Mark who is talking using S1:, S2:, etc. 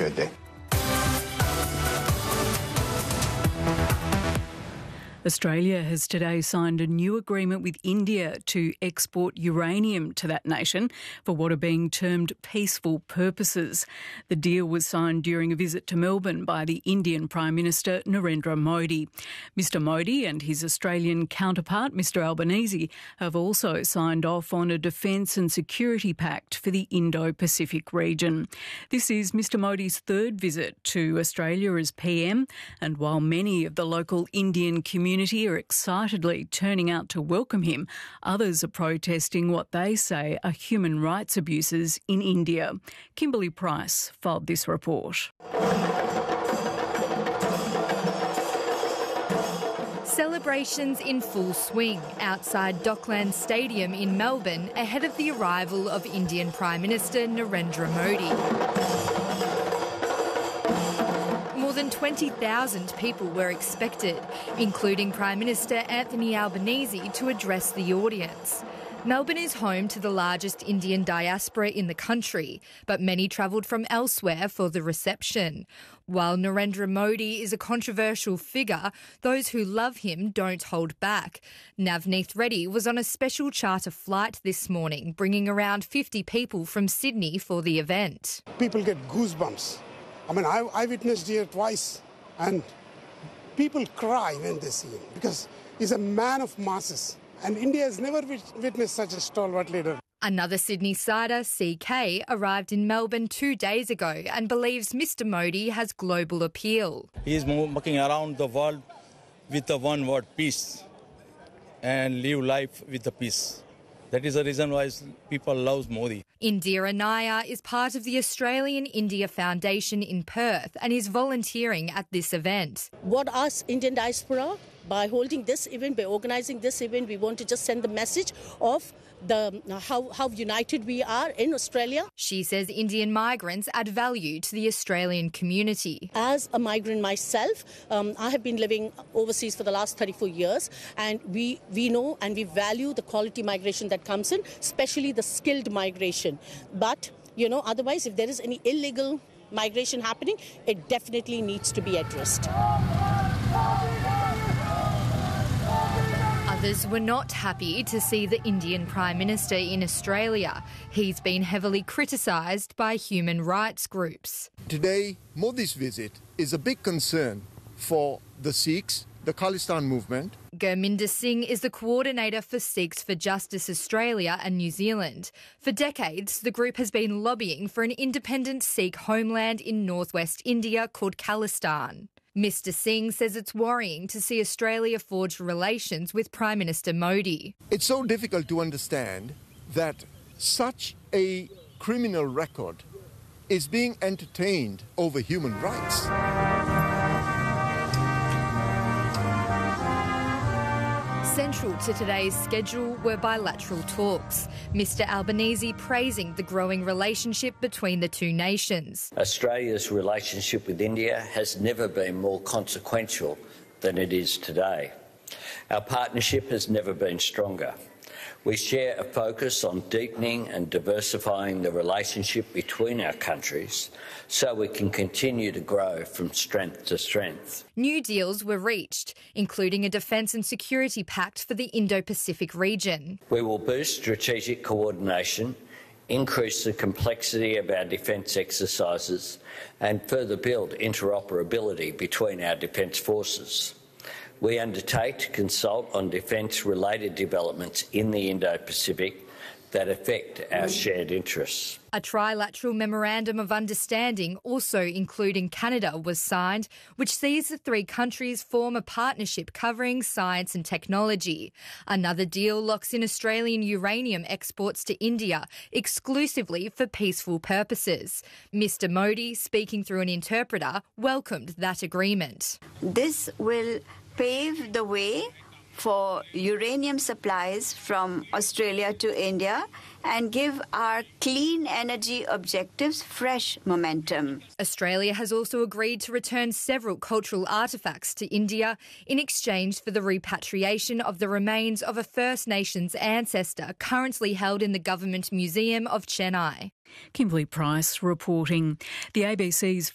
S1: good day.
S2: Australia has today signed a new agreement with India to export uranium to that nation for what are being termed peaceful purposes. The deal was signed during a visit to Melbourne by the Indian Prime Minister Narendra Modi. Mr Modi and his Australian counterpart, Mr Albanese, have also signed off on a defence and security pact for the Indo-Pacific region. This is Mr Modi's third visit to Australia as PM, and while many of the local Indian community are excitedly turning out to welcome him, others are protesting what they say are human rights abuses in India. Kimberly Price filed this report.
S3: Celebrations in full swing outside Docklands Stadium in Melbourne ahead of the arrival of Indian Prime Minister Narendra Modi. More than 20,000 people were expected, including Prime Minister Anthony Albanese, to address the audience. Melbourne is home to the largest Indian diaspora in the country, but many travelled from elsewhere for the reception. While Narendra Modi is a controversial figure, those who love him don't hold back. Navneet Reddy was on a special charter flight this morning, bringing around 50 people from Sydney for the event.
S4: People get goosebumps. I mean, I witnessed here twice, and people cry when they see him because he's a man of masses. And India has never witnessed such a stalwart leader.
S3: Another Sydney sider, CK, arrived in Melbourne 2 days ago and believes Mr Modi has global appeal.
S5: He is walking around the world with the one word, peace, and live life with the peace. That is the reason why people love Modi.
S3: Indira Nair is part of the Australian India Foundation in Perth and is volunteering at this event.
S6: What us Indian diaspora, by holding this event, by organising this event, we want to just send the message of how united we are in Australia.
S3: She says Indian migrants add value to the Australian community.
S6: As a migrant myself, I have been living overseas for the last 34 years, and we know and we value the quality migration that comes in, especially the skilled migration. But, otherwise, if there is any illegal migration happening, it definitely needs to be addressed.
S3: Others were not happy to see the Indian Prime Minister in Australia. He's been heavily criticised by human rights groups.
S7: Today, Modi's visit is a big concern for the Sikhs, the Khalistan movement.
S3: Gurminder Singh is the coordinator for Sikhs for Justice Australia and New Zealand. For decades, the group has been lobbying for an independent Sikh homeland in northwest India called Khalistan. Mr Singh says it's worrying to see Australia forge relations with Prime Minister Modi.
S7: It's so difficult to understand that such a criminal record is being entertained over human rights.
S3: Central to today's schedule were bilateral talks. Mr Albanese praising the growing relationship between the two nations.
S8: Australia's relationship with India has never been more consequential than it is today. Our partnership has never been stronger. We share a focus on deepening and diversifying the relationship between our countries so we can continue to grow from strength to strength.
S3: New deals were reached, including a defence and security pact for the Indo-Pacific region.
S8: We will boost strategic coordination, increase the complexity of our defence exercises and further build interoperability between our defence forces. We undertake to consult on defence-related developments in the Indo-Pacific that affect our shared interests.
S3: A trilateral memorandum of understanding, also including Canada, was signed, which sees the three countries form a partnership covering science and technology. Another deal locks in Australian uranium exports to India exclusively for peaceful purposes. Mr Modi, speaking through an interpreter, welcomed that agreement.
S9: This will pave the way for uranium supplies from Australia to India and give our clean energy objectives fresh momentum.
S3: Australia has also agreed to return several cultural artefacts to India in exchange for the repatriation of the remains of a First Nations ancestor currently held in the Government Museum of Chennai.
S2: Kimberly Price reporting. The ABC's